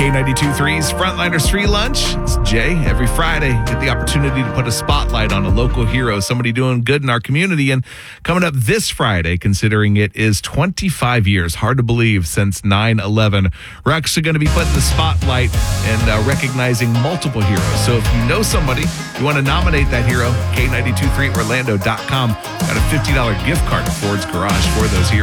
K92.3's Frontliners Free Lunch. It's Jay. Every Friday, get the opportunity to put a spotlight on a local hero, somebody doing good in our community. And coming up this Friday, considering it is 25 years, hard to believe, since 9/11, we're actually going to be putting the spotlight and recognizing multiple heroes. So if you know somebody, you want to nominate that hero, K923Orlando.com. Got a $50 gift card to Ford's Garage for those heroes.